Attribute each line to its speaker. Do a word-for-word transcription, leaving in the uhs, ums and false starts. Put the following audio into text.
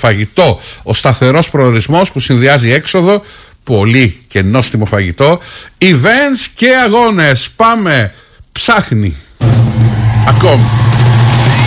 Speaker 1: φαγητό, ο σταθερός προορισμός που συνδυάζει έξοδο, πολύ και νόστιμο φαγητό, events και αγώνες. Πάμε, ψάχνει ακόμη.